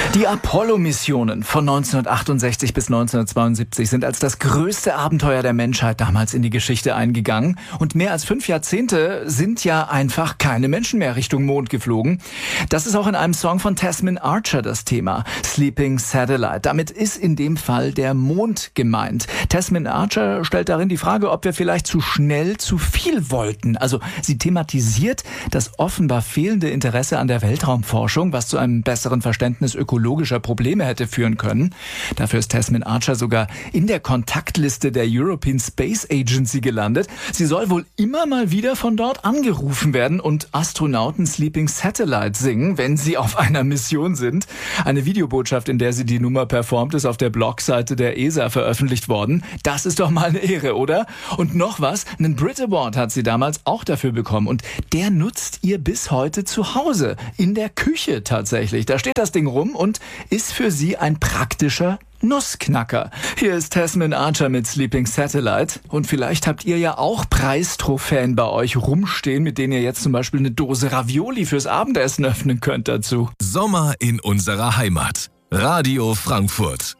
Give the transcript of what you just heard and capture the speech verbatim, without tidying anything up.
Die Apollo-Missionen von neunzehnhundertachtundsechzig bis neunzehnhundertzweiundsiebzig sind als das größte Abenteuer der Menschheit damals in die Geschichte eingegangen. Und mehr als fünf Jahrzehnte sind ja einfach keine Menschen mehr Richtung Mond geflogen. Das ist auch in einem Song von Tasmin Archer das Thema. Sleeping Satellite. Damit ist in dem Fall der Mond gemeint. Tasmin Archer stellt darin die Frage, ob wir vielleicht zu schnell zu viel wollten. Also sie thematisiert das offenbar fehlende Interesse an der Weltraumforschung, was zu einem besseren Verständnis ökologischer Probleme hätte führen können. Dafür ist Tasmin Archer sogar in der Kontaktliste der European Space Agency gelandet. Sie soll wohl immer mal wieder von dort angerufen werden und Astronauten Sleeping Satellite singen, wenn sie auf einer Mission sind. Eine Videobotschaft, in der sie die Nummer performt, ist auf der Blogseite der E S A veröffentlicht worden. Das ist doch mal eine Ehre, oder? Und noch was, einen Brit Award hat sie damals auch dafür bekommen und der nutzt ihr bis heute zu Hause, in der Küche tatsächlich. Da steht das Ding rum und ist für sie ein praktischer Nussknacker. Hier ist Tasmin Archer mit Sleeping Satellite. Und vielleicht habt ihr ja auch Preistrophäen bei euch rumstehen, mit denen ihr jetzt zum Beispiel eine Dose Ravioli fürs Abendessen öffnen könnt dazu. Sommer in unserer Heimat. Radio Frankfurt.